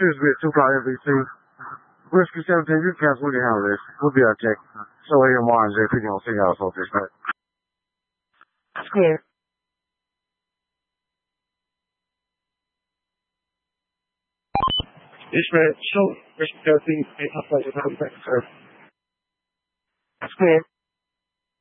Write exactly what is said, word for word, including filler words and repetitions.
Excuse me, two car N B C. Whiskey seventeen, you cancel, we can handle this. We'll be out check. So here tomorrow, J P gonna see y'all so this night. Clear. Ishmael, show Whiskey seventeen, eight, half five, sir. Clear.